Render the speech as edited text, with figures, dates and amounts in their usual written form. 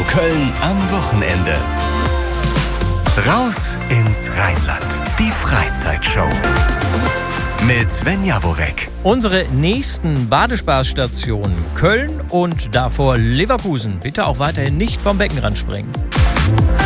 Köln am Wochenende. Raus ins Rheinland. Die Freizeitshow. Mit Sven Jaworek. Unsere nächsten Badespaßstationen Köln und davor Leverkusen. Bitte auch weiterhin nicht vom Beckenrand springen.